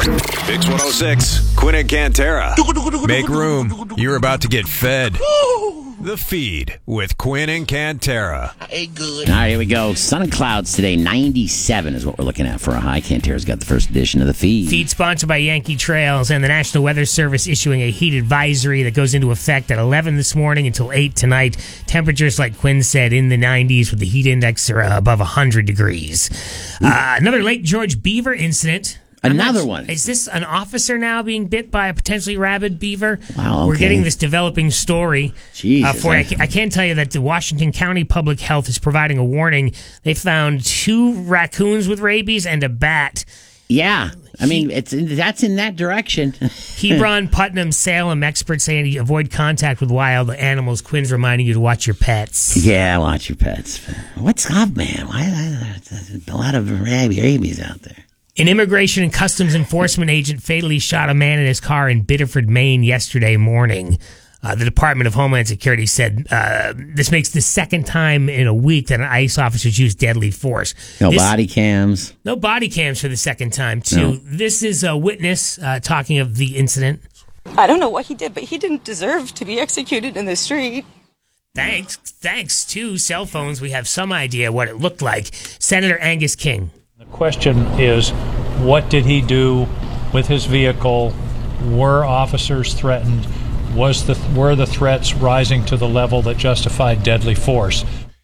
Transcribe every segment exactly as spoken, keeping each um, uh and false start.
Pix one oh six, Quinn and Cantera. Make room. You're about to get fed. The Feed with Quinn and Cantera. Hey, good. All right, here we go. Sun and clouds today. ninety-seven is what we're looking at for a high. Cantera's got the first edition of the Feed. Feed sponsored by Yankee Trails and the National Weather Service issuing a heat advisory that goes into effect at eleven this morning until eight tonight. Temperatures, like Quinn said, in the nineties with the heat index are uh, above one hundred degrees. Uh, another Lake George beaver incident. Another not, one. Is this an officer now being bit by a potentially rabid beaver? Wow, okay. We're getting this developing story. Jesus, uh, for I, I can tell you that the Washington County Public Health is providing a warning. They found two raccoons with rabies and a bat. Yeah. I mean, it's that's in that direction. Hebron, Putnam, Salem experts saying you avoid contact with wild animals. Quinn's reminding you to watch your pets. Yeah, watch your pets. What's up, man? Why there's a lot of rabies out there? An immigration and customs enforcement agent fatally shot a man in his car in Biddeford, Maine yesterday morning. Uh, the Department of Homeland Security said uh, this makes the second time in a week that an ICE officer's used deadly force. No this, body cams. No body cams for the second time, too. No. This is a witness uh, talking of the incident. I don't know what he did, but he didn't deserve to be executed in the street. Thanks, thanks to cell phones, we have some idea what it looked like. Senator Angus King. The question is, what did he do with his vehicle? Were officers threatened? Was the were the threats rising to the level that justified deadly force?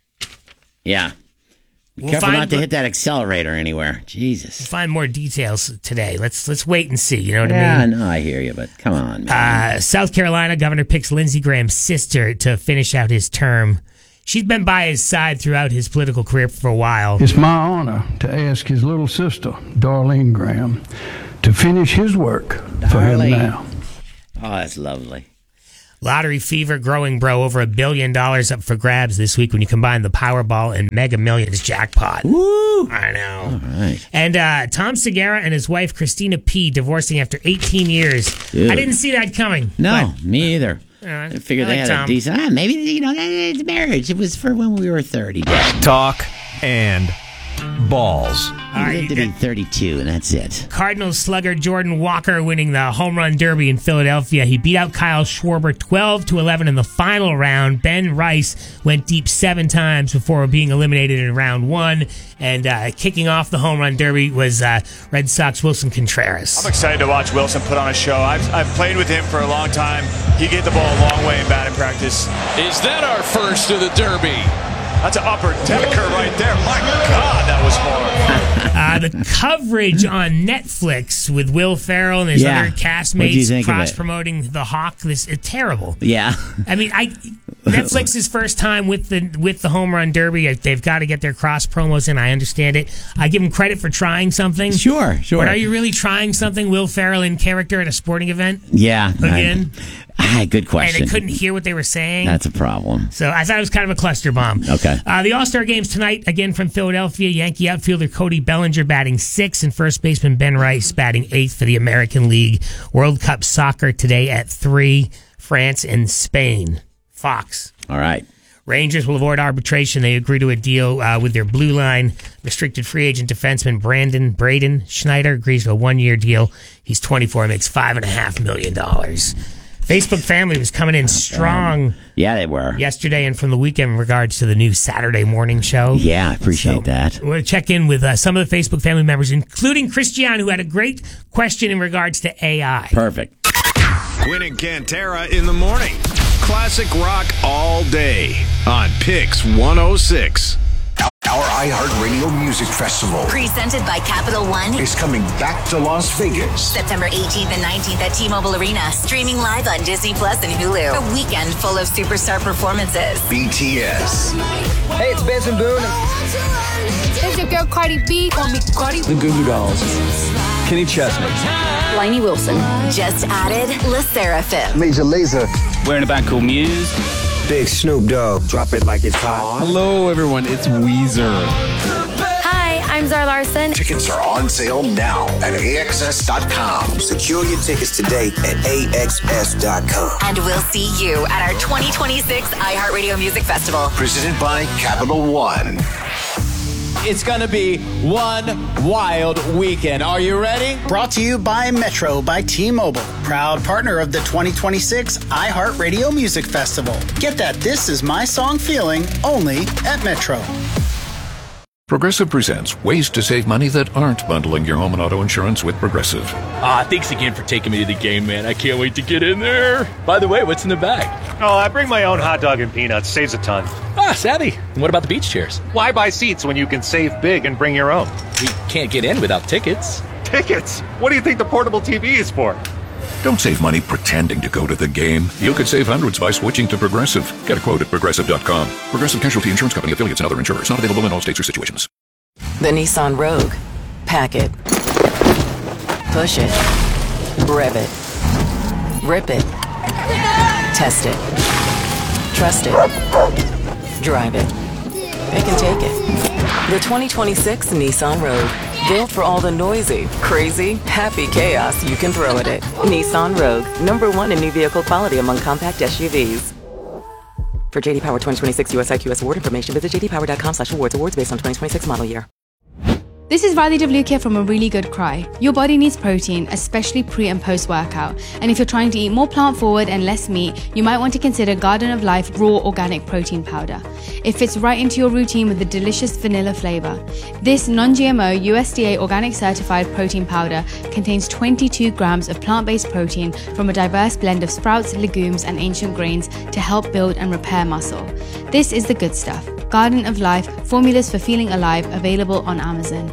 Yeah. Be We'll careful find, not to hit that accelerator anywhere. Jesus. We'll find more details today. Let's let's wait and see. You know what yeah, I mean? Yeah, no, I hear you, but come on, man. Uh, South Carolina governor picks Lindsey Graham's sister to finish out his term. She's been by his side throughout his political career for a while. It's my honor to ask his little sister, Darlene Graham, to finish his work for him now. Oh, that's lovely. Lottery fever growing, bro. Over a billion dollars up for grabs this week when you combine the Powerball and Mega Millions jackpot. Woo! I know. All right. And uh, Tom Segura and his wife, Christina P., divorcing after eighteen years. Dude. I didn't see that coming. No, me either. Uh, I figured I they like had Tom. a decent... Ah, maybe, you know, it's marriage. It was for when we were thirty. Talk and balls. He lived to be thirty-two, and that's it. Cardinals slugger Jordan Walker winning the home run derby in Philadelphia. He beat out Kyle Schwarber twelve to eleven in the final round. Ben Rice went deep seven times before being eliminated in round one. And uh, kicking off the home run derby was uh, Red Sox Wilson Contreras. I'm excited to watch Wilson put on a show. I've, I've played with him for a long time. He get the ball a long way in batting practice. Is that our first of the derby? That's an upper decker right there. My God, that was hard. Uh, the coverage on Netflix with Will Ferrell and his Yeah. other What'd you castmates think of it? cross-promoting The Hawk. This is terrible. Yeah. I mean, I Netflix's first time with the with the home run derby. They've got to get their cross promos in. I understand it. I give them credit for trying something. Sure, sure. But are you really trying something, Will Ferrell in character at a sporting event? Yeah. Again? I, ah, good question. And they couldn't hear what they were saying. That's a problem. So I thought it was kind of a cluster bomb. Okay. Uh, the All-Star games tonight, again from Philadelphia. Yankee outfielder Cody Bellinger batting sixth and first baseman Ben Rice batting eighth for the American League. World Cup soccer today at three, France and Spain. Fox. All right. Rangers will avoid arbitration. They agree to a deal uh, with their blue line. Restricted free agent defenseman Brandon Braden Schneider agrees to a one-year deal. He's twenty-four and makes five point five million dollars. Facebook family was coming in strong. Yeah, they were. Yesterday and from the weekend in regards to the new Saturday morning show. Yeah, I appreciate so, that. We're going to check in with uh, some of the Facebook family members, including Christian, who had a great question in regards to A I. Perfect. Quinn and Cantera in the morning. Classic rock all day on Pix one oh six. Our iHeartRadio Music Festival, presented by Capital One, is coming back to Las Vegas. September eighteenth and nineteenth at T-Mobile Arena. Streaming live on Disney Plus and Hulu. A weekend full of superstar performances. B T S. Hey, it's Benson Boone. It's your girl Cardi B. Call me Cardi. The Goo Goo Dolls. Kenny Chesney. Lainey Wilson. Just added La Seraphim. Major Lazer. We're in a band called Muse. Big Snoop Dogg. Drop it like it's hot. Hello, everyone. It's Weezer. Hi, I'm Zara Larson. Tickets are on sale now at A X S dot com. Secure your tickets today at A X S dot com. And we'll see you at our twenty twenty-six iHeartRadio Music Festival. Presented by Capital One. It's going to be one wild weekend. Are you ready? Brought to you by Metro by T-Mobile, proud partner of the twenty twenty-six iHeartRadio Music Festival. Get that This Is My Song feeling only at Metro. Progressive presents ways to save money that aren't bundling your home and auto insurance with Progressive. Ah, thanks again for taking me to the game, man. I can't wait to get in there. By the way, what's in the bag? Oh, I bring my own hot dog and peanuts. Saves a ton. Ah, savvy. And what about the beach chairs? Why buy seats when you can save big and bring your own? We can't get in without tickets. Tickets? What do you think the portable T V is for? Don't save money pretending to go to the game. You could save hundreds by switching to Progressive. Get a quote at progressive dot com. Progressive Casualty Insurance Company, affiliates, and other insurers. Not available in all states or situations. The Nissan Rogue. Pack it. Push it. Rev it. Rip it. Test it. Trust it. Drive it. It can take it. The twenty twenty-six Nissan Rogue. Built for all the noisy, crazy, happy chaos you can throw at it. Nissan Rogue. Number one in new vehicle quality among compact S U Vs. For J D Power twenty twenty-six U S I Q S award information, visit j d power dot com slash awards. Awards based on twenty twenty-six model year. This is Radhi Devluke here from A Really Good Cry. Your body needs protein, especially pre and post workout. And if you're trying to eat more plant forward and less meat, you might want to consider Garden of Life Raw Organic Protein Powder. It fits right into your routine with a delicious vanilla flavor. This non-G M O U S D A organic certified protein powder contains twenty-two grams of plant-based protein from a diverse blend of sprouts, legumes, and ancient grains to help build and repair muscle. This is the good stuff. Garden of Life, formulas for feeling alive, available on Amazon.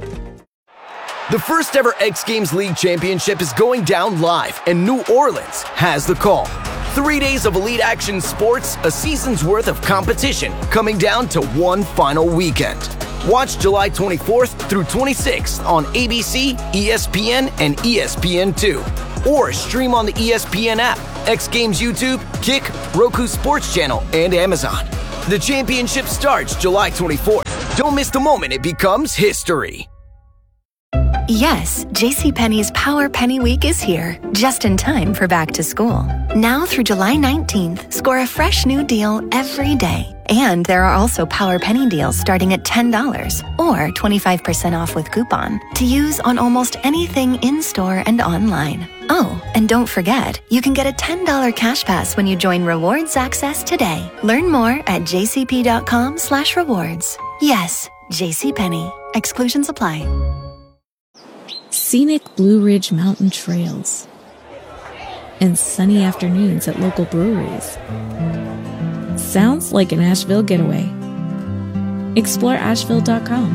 The first ever X Games League Championship is going down live, and New Orleans has the call. Three days of elite action sports, a season's worth of competition, coming down to one final weekend. Watch July twenty-fourth through twenty-sixth on A B C, E S P N, and E S P N two. Or stream on the E S P N app, X Games YouTube, Kick, Roku Sports Channel, and Amazon. The championship starts July twenty-fourth. Don't miss the moment it becomes history. Yes, JCPenney's Power Penny Week is here, just in time for back to school. Now through July nineteenth, score a fresh new deal every day. And there are also Power Penny deals starting at ten dollars or twenty-five percent off with coupon to use on almost anything in-store and online. Oh, and don't forget, you can get a ten dollars cash pass when you join Rewards Access today. Learn more at jcp.com slash rewards. Yes, JCPenney. Exclusions apply. Scenic Blue Ridge Mountain trails and sunny afternoons at local breweries. Sounds like an Asheville getaway. Explore asheville dot com.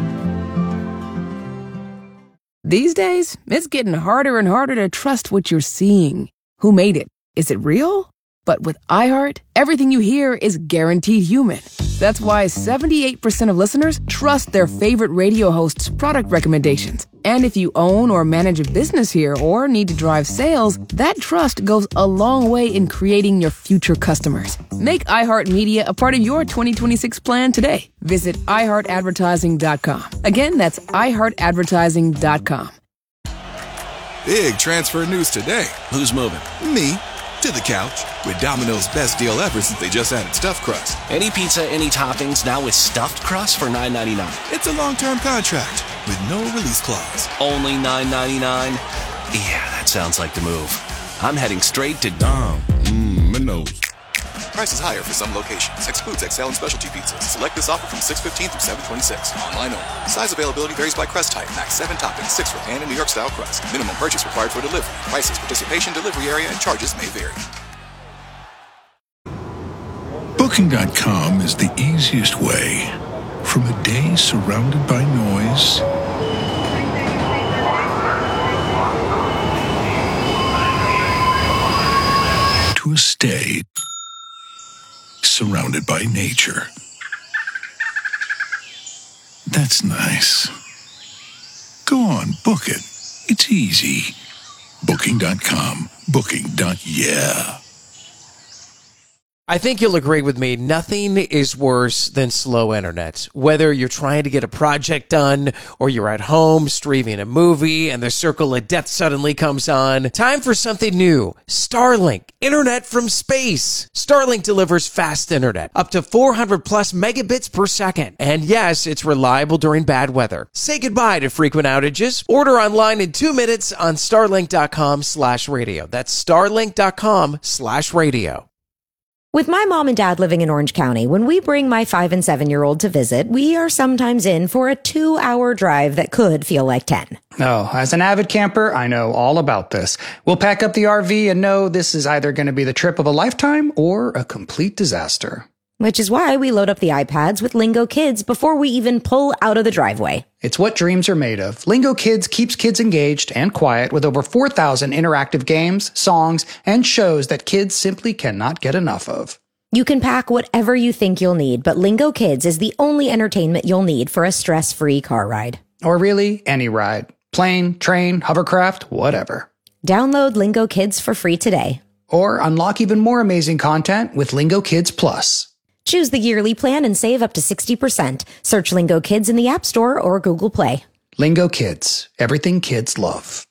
These days, it's getting harder and harder to trust what you're seeing. Who made it? Is it real? But with iHeart, everything you hear is guaranteed human. That's why seventy-eight percent of listeners trust their favorite radio host's product recommendations. And if you own or manage a business here or need to drive sales, that trust goes a long way in creating your future customers. Make iHeartMedia a part of your twenty twenty-six plan today. Visit i heart advertising dot com. Again, that's i heart advertising dot com. Big transfer news today. Who's moving? Me. To the couch with Domino's best deal ever since they just added stuffed crust. Any pizza, any toppings, now with stuffed crust for nine ninety-nine. It's a long-term contract with no release clause. Only nine ninety-nine? Yeah, that sounds like the move. I'm heading straight to Dom. Mmm, Minos. Prices higher for some locations. Excludes X L and specialty pizzas. Select this offer from six fifteen through seven twenty-six. Online only. Size availability varies by crust type. Max seven toppings, six for pan and New York style crust. Minimum purchase required for delivery. Prices, participation, delivery area, and charges may vary. Booking dot com is the easiest way. From a day surrounded by noise to a stay surrounded by nature. That's nice. Go on, book it. It's easy. Booking dot com. Booking. Yeah. I think you'll agree with me. Nothing is worse than slow internet. Whether you're trying to get a project done or you're at home streaming a movie and the circle of death suddenly comes on. Time for something new. Starlink. Internet from space. Starlink delivers fast internet. Up to four hundred plus megabits per second. And yes, it's reliable during bad weather. Say goodbye to frequent outages. Order online in two minutes on starlink.com slash radio. That's starlink.com slash radio. With my mom and dad living in Orange County, when we bring my five and seven year old to visit, we are sometimes in for a two hour drive that could feel like ten. Oh, as an avid camper, I know all about this. We'll pack up the R V and know this is either going to be the trip of a lifetime or a complete disaster. Which is why we load up the iPads with Lingo Kids before we even pull out of the driveway. It's what dreams are made of. Lingo Kids keeps kids engaged and quiet with over four thousand interactive games, songs, and shows that kids simply cannot get enough of. You can pack whatever you think you'll need, but Lingo Kids is the only entertainment you'll need for a stress-free car ride. Or really, any ride. Plane, train, hovercraft, whatever. Download Lingo Kids for free today. Or unlock even more amazing content with Lingo Kids Plus. Choose the yearly plan and save up to sixty percent. Search Lingo Kids in the App Store or Google Play. Lingo Kids. Everything kids love.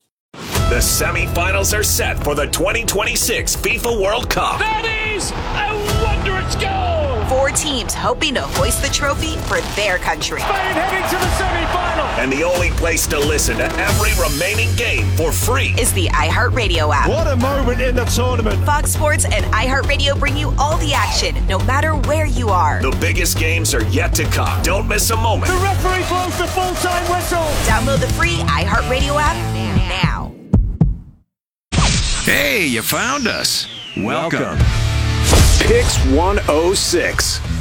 The semifinals are set for the twenty twenty-six FIFA World Cup. That is a wondrous goal! Four teams hoping to hoist the trophy for their country. Spain heading to the semifinal! And the only place to listen to every remaining game for free is the iHeartRadio app. What a moment in the tournament! Fox Sports and iHeartRadio bring you all the action, no matter where you are. The biggest games are yet to come. Don't miss a moment. The referee blows the full-time whistle! Download the free iHeartRadio app now. Hey, you found us. Welcome. Welcome. Picks one oh six.